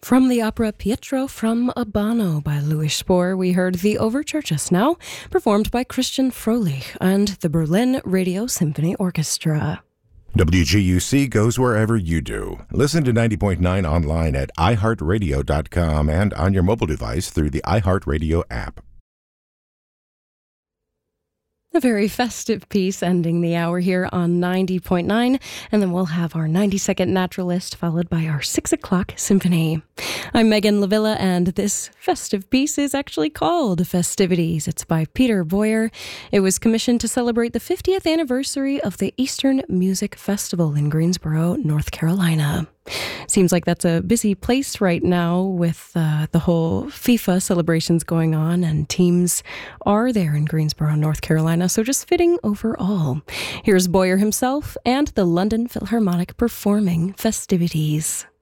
From the opera Pietro from Abano by Louis Spohr, we heard The Overture just now, performed by Christian Froelich and the Berlin Radio Symphony Orchestra. WGUC goes wherever you do. Listen to 90.9 online at iHeartRadio.com and on your mobile device through the iHeartRadio app. A very festive piece ending the hour here on 90.9, and then we'll have our 90-second Naturalist followed by our 6 o'clock symphony. I'm Megan Lavilla, and this festive piece is actually called Festivities. It's by Peter Boyer. It was commissioned to celebrate the 50th anniversary of the Eastern Music Festival in Greensboro, North Carolina. Seems like that's a busy place right now with the whole FIFA celebrations going on, and teams are there in Greensboro, North Carolina, so just fitting overall. Here's Boyer himself and the London Philharmonic performing Festivities.